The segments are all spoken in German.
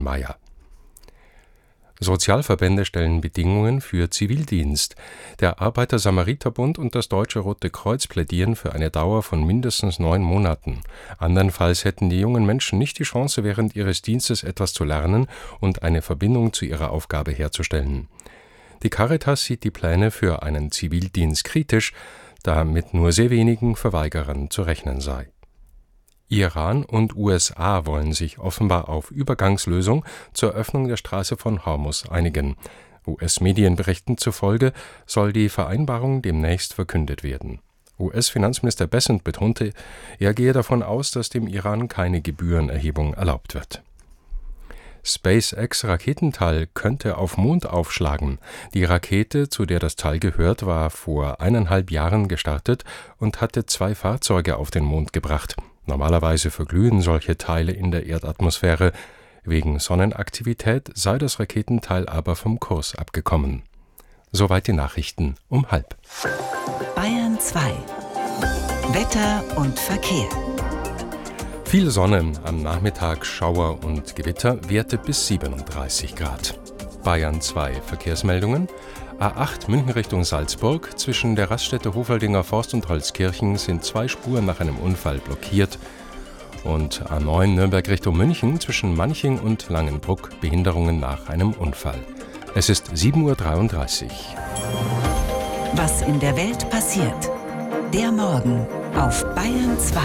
Mayer. Sozialverbände stellen Bedingungen für Zivildienst. Der Arbeiter-Samariter-Bund und das Deutsche Rote Kreuz plädieren für eine Dauer von mindestens 9 Monaten. Andernfalls hätten die jungen Menschen nicht die Chance, während ihres Dienstes etwas zu lernen und eine Verbindung zu ihrer Aufgabe herzustellen. Die Caritas sieht die Pläne für einen Zivildienst kritisch, da mit nur sehr wenigen Verweigerern zu rechnen sei. Iran und USA wollen sich offenbar auf Übergangslösung zur Öffnung der Straße von Hormuz einigen. US-Medienberichten zufolge soll die Vereinbarung demnächst verkündet werden. US-Finanzminister Bessent betonte, er gehe davon aus, dass dem Iran keine Gebührenerhebung erlaubt wird. SpaceX-Raketenteil könnte auf Mond aufschlagen. Die Rakete, zu der das Teil gehört, war vor 1,5 Jahren gestartet und hatte 2 Fahrzeuge auf den Mond gebracht. Normalerweise verglühen solche Teile in der Erdatmosphäre. Wegen Sonnenaktivität sei das Raketenteil aber vom Kurs abgekommen. Soweit die Nachrichten um 12:30. Bayern 2. Wetter und Verkehr. Viel Sonne, am Nachmittag Schauer und Gewitter, Werte bis 37 Grad. Bayern 2 Verkehrsmeldungen. A8 München Richtung Salzburg. Zwischen der Raststätte Hofaldinger Forst und Holzkirchen sind 2 Spuren nach einem Unfall blockiert. Und A9 Nürnberg Richtung München zwischen Manching und Langenbruck Behinderungen nach einem Unfall. Es ist 7:33 Uhr. Was in der Welt passiert. Der Morgen auf Bayern 2.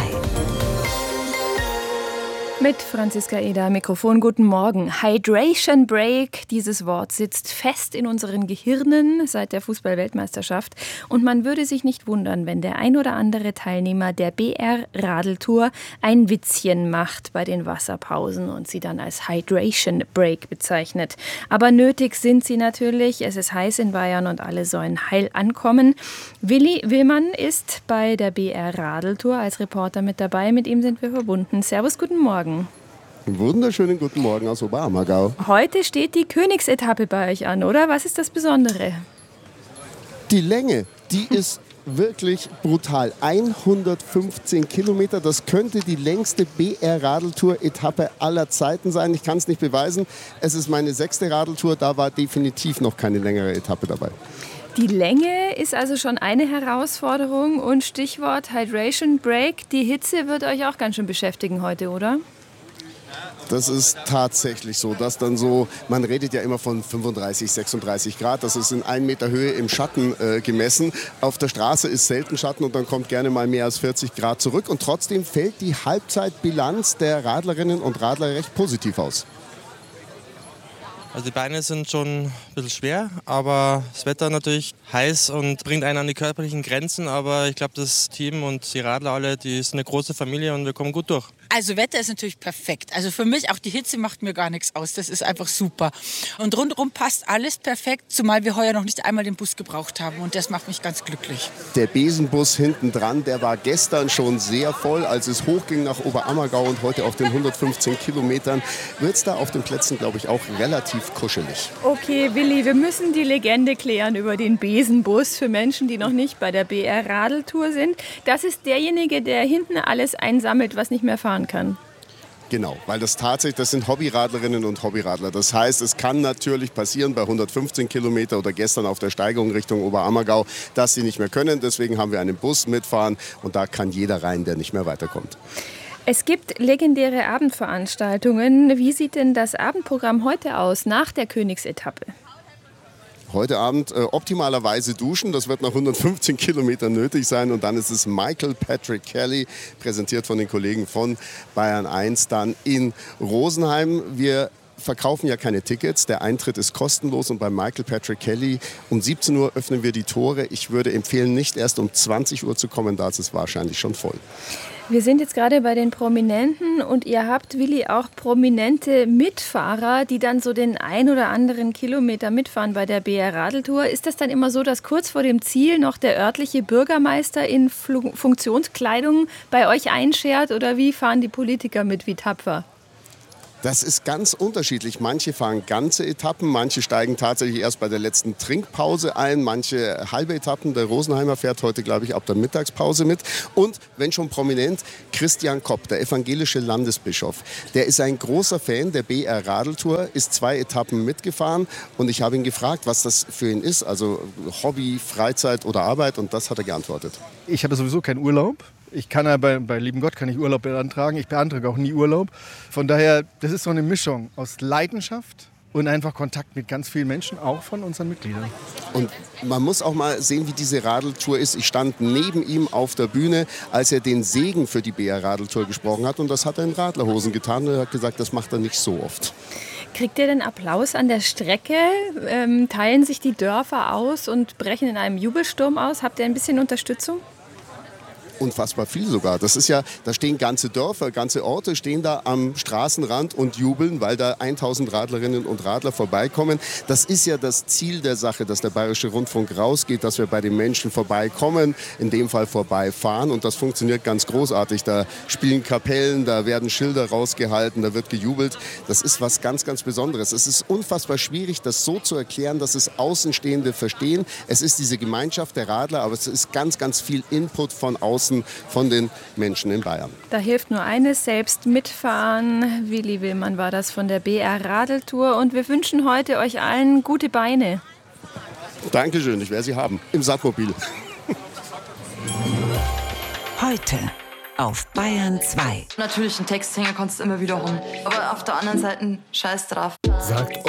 Mit Franziska Eder, Mikrofon, guten Morgen. Hydration Break, dieses Wort sitzt fest in unseren Gehirnen seit der Fußball-Weltmeisterschaft. Und man würde sich nicht wundern, wenn der ein oder andere Teilnehmer der BR-Radeltour ein Witzchen macht bei den Wasserpausen und sie dann als Hydration Break bezeichnet. Aber nötig sind sie natürlich. Es ist heiß in Bayern und alle sollen heil ankommen. Willi Willmann ist bei der BR-Radeltour als Reporter mit dabei. Mit ihm sind wir verbunden. Servus, guten Morgen. Wunderschönen guten Morgen aus Oberammergau. Heute steht die Königsetappe bei euch an, oder? Was ist das Besondere? Die Länge, die ist wirklich brutal. 115 Kilometer, das könnte die längste BR-Radeltour-Etappe aller Zeiten sein. Ich kann es nicht beweisen. Es ist meine 6. Radeltour, da war definitiv noch keine längere Etappe dabei. Die Länge ist also schon eine Herausforderung und Stichwort Hydration Break. Die Hitze wird euch auch ganz schön beschäftigen heute, oder? Das ist tatsächlich so, dass dann so, man redet ja immer von 35, 36 Grad, das ist in 1 Meter Höhe im Schatten gemessen. Auf der Straße ist selten Schatten und dann kommt gerne mal mehr als 40 Grad zurück. Und trotzdem fällt die Halbzeitbilanz der Radlerinnen und Radler recht positiv aus. Also die Beine sind schon ein bisschen schwer, aber das Wetter natürlich heiß und bringt einen an die körperlichen Grenzen. Aber ich glaube, das Team und die Radler alle, die sind eine große Familie und wir kommen gut durch. Also Wetter ist natürlich perfekt. Also für mich, auch die Hitze macht mir gar nichts aus. Das ist einfach super. Und rundherum passt alles perfekt, zumal wir heuer noch nicht einmal den Bus gebraucht haben. Und das macht mich ganz glücklich. Der Besenbus hinten dran, der war gestern schon sehr voll, als es hochging nach Oberammergau. Und heute auf den 115 Kilometern wird es da auf den Plätzen, glaube ich, auch relativ kuschelig. Okay, Willi, wir müssen die Legende klären über den Besenbus für Menschen, die noch nicht bei der BR-Radeltour sind. Das ist derjenige, der hinten alles einsammelt, was nicht mehr fahren kann. Genau, weil das sind Hobbyradlerinnen und Hobbyradler. Das heißt, es kann natürlich passieren bei 115 Kilometer oder gestern auf der Steigung Richtung Oberammergau, dass sie nicht mehr können. Deswegen haben wir einen Bus mitfahren und da kann jeder rein, der nicht mehr weiterkommt. Es gibt legendäre Abendveranstaltungen. Wie sieht denn das Abendprogramm heute aus, nach der Königsetappe? Heute Abend optimalerweise duschen, das wird nach 115 Kilometern nötig sein. Und dann ist es Michael Patrick Kelly, präsentiert von den Kollegen von Bayern 1, dann in Rosenheim. Wir verkaufen ja keine Tickets, der Eintritt ist kostenlos und bei Michael Patrick Kelly um 17 Uhr öffnen wir die Tore. Ich würde empfehlen, nicht erst um 20 Uhr zu kommen, da ist es wahrscheinlich schon voll. Wir sind jetzt gerade bei den Prominenten und ihr habt, Willi, auch prominente Mitfahrer, die dann so den ein oder anderen Kilometer mitfahren bei der BR-Radeltour. Ist das dann immer so, dass kurz vor dem Ziel noch der örtliche Bürgermeister in Funktionskleidung bei euch einschert oder wie fahren die Politiker mit, wie tapfer? Das ist ganz unterschiedlich. Manche fahren ganze Etappen, manche steigen tatsächlich erst bei der letzten Trinkpause ein, manche halbe Etappen. Der Rosenheimer fährt heute, glaube ich, ab der Mittagspause mit. Und, wenn schon prominent, Christian Kopp, der evangelische Landesbischof. Der ist ein großer Fan der BR Radeltour, ist 2 Etappen mitgefahren. Und ich habe ihn gefragt, was das für ihn ist, also Hobby, Freizeit oder Arbeit. Und das hat er geantwortet. Ich habe sowieso keinen Urlaub. Ich kann ja bei lieben Gott kann ich Urlaub beantragen. Ich beantrage auch nie Urlaub. Von daher, das ist so eine Mischung aus Leidenschaft und einfach Kontakt mit ganz vielen Menschen, auch von unseren Mitgliedern. Und man muss auch mal sehen, wie diese Radeltour ist. Ich stand neben ihm auf der Bühne, als er den Segen für die BR Radeltour gesprochen hat. Und das hat er in Radlerhosen getan. Er hat gesagt, das macht er nicht so oft. Kriegt ihr denn Applaus an der Strecke? Teilen sich die Dörfer aus und brechen in einem Jubelsturm aus? Habt ihr ein bisschen Unterstützung? Unfassbar viel sogar. Das ist ja, da stehen ganze Dörfer, ganze Orte stehen da am Straßenrand und jubeln, weil da 1000 Radlerinnen und Radler vorbeikommen. Das ist ja das Ziel der Sache, dass der Bayerische Rundfunk rausgeht, dass wir bei den Menschen vorbeikommen, in dem Fall vorbeifahren. Und das funktioniert ganz großartig. Da spielen Kapellen, da werden Schilder rausgehalten, da wird gejubelt. Das ist was ganz, ganz Besonderes. Es ist unfassbar schwierig, das so zu erklären, dass es Außenstehende verstehen. Es ist diese Gemeinschaft der Radler, aber es ist ganz, ganz viel Input von außen, von den Menschen in Bayern. Da hilft nur eines, selbst mitfahren. Willi Willmann war das von der BR Radeltour. Und wir wünschen heute euch allen gute Beine. Dankeschön, ich werde sie haben. Im Sattmobil. Heute auf Bayern 2. Natürlich, ein Texthänger kannst du immer wieder rum. Aber auf der anderen Seite, scheiß drauf. Sagt